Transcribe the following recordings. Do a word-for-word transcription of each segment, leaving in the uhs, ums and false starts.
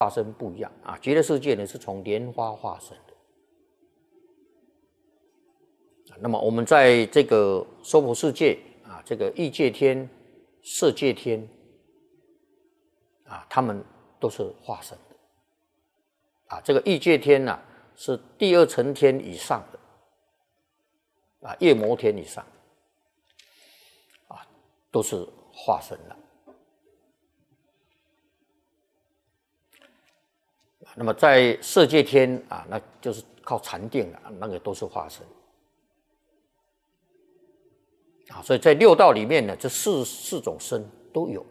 化身不一样啊。极乐世界呢是从莲花化身的。那么我们在这个娑婆世界啊，这个欲界天、色界天啊，他们都是化身的啊。这个欲界天呢、啊、是第二层天以上的啊，夜摩天以上啊，都是化身了。那么在色界天啊，那就是靠禅定了，那个都是化身啊。所以在六道里面呢，这四四种身都有。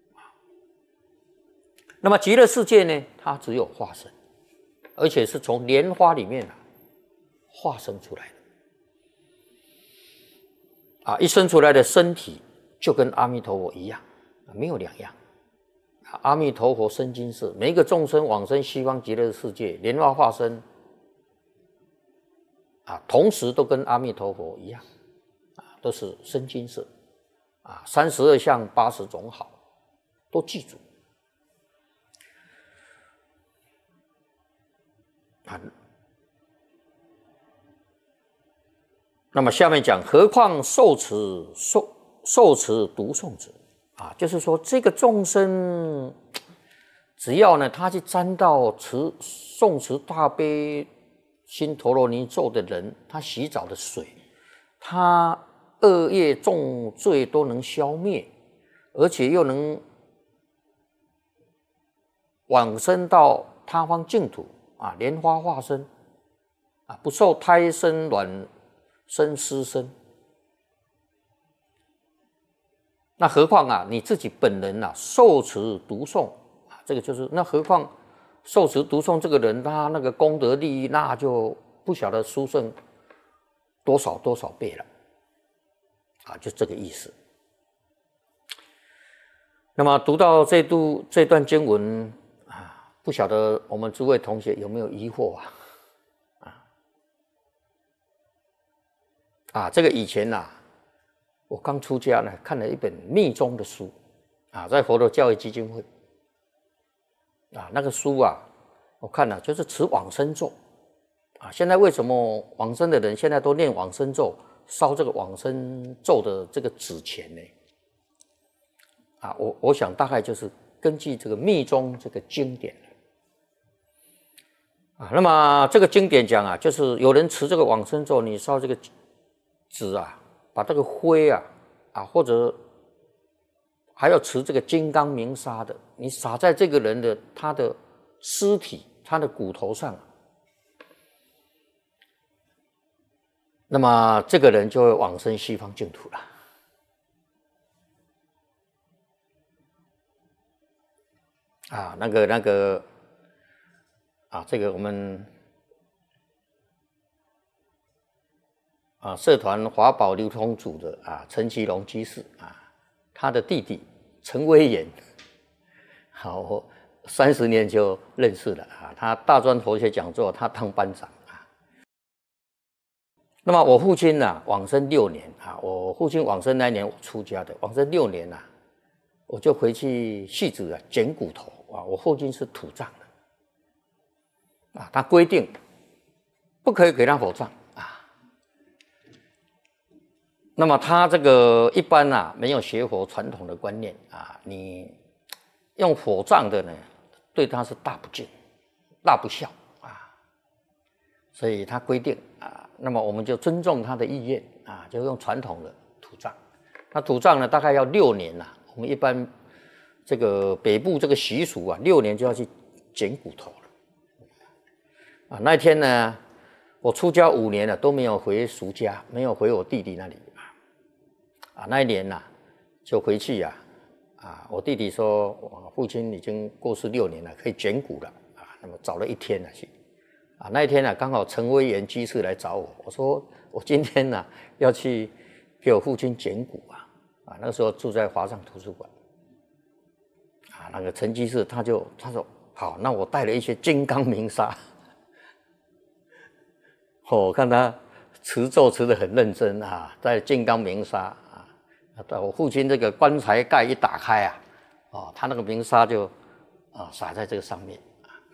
那么极乐世界呢，它只有化身，而且是从莲花里面啊化生出来的啊，一生出来的身体就跟阿弥陀佛一样，没有两样。阿弥陀佛生金色，每一个众生往生西方极乐世界，莲花化身啊，同时都跟阿弥陀佛一样啊，都是生金色啊，三十二相八十种好，都记住啊。那么下面讲，何况受持受受持读诵者。啊，就是说，这个众生，只要呢，他去沾到持诵持大悲心陀罗尼咒的人，他洗澡的水，他恶业重罪都能消灭，而且又能往生到他方净土啊，莲花化身啊，不受胎生、卵生、湿生。那何况啊，你自己本人啊，受持读诵啊，这个就是那何况受持读诵这个人，他那个功德利益，那就不晓得殊胜多少多少倍了啊，就这个意思。那么读到这度这段经文啊，不晓得我们诸位同学有没有疑惑啊？啊啊，这个以前呐、啊。我刚出家呢，看了一本密宗的书，啊，在佛陀教育基金会，啊，那个书啊，我看了就是持往生咒，啊，现在为什么往生的人现在都念往生咒，烧这个往生咒的这个纸钱呢？啊，我我想大概就是根据这个密宗这个经典，啊，那么这个经典讲啊，就是有人持这个往生咒，你烧这个纸啊。把这个灰啊啊，或者还要持这个金刚明砂的，你撒在这个人的他的尸体、他的骨头上，那么这个人就会往生西方净土了。啊，那个那个啊，这个我们。啊，社团华宝流通组的啊，陈其龙居士啊，他的弟弟陈威严，好，我三十年就认识了啊。他大专佛学讲座，他当班长啊。那么我父亲呢、啊，往生六年啊，我父亲往生那一年我出家的，往生六年啊，我就回去戏子啊捡骨头啊。我父亲是土葬的啊，他规定不可以给他火葬。那么他这个一般啊，没有学佛传统的观念啊，你用火葬的呢，对他是大不敬、大不孝啊，所以他规定啊，那么我们就尊重他的意愿啊，就用传统的土葬。那土葬呢，大概要六年呐、啊，我们一般这个北部这个习俗啊，六年就要去捡骨头了啊。那一天呢，我出家五年了，都没有回俗家，没有回我弟弟那里。啊，那一年呐、啊，就回去呀、啊，啊，我弟弟说，我父亲已经过世六年了，可以捡骨了啊。那么找了一天呢去，啊，那一天呢、啊，刚好陈威严居士来找我，我说我今天呢、啊、要去给我父亲捡骨啊，啊，那个时候住在华上图书馆，啊，那个陈居士他就他说好，那我带了一些金刚明砂，哦，我看他持咒持得很认真啊，在金刚明砂。我父亲这个棺材盖一打开啊，哦，他那个明砂就啊洒在这个上面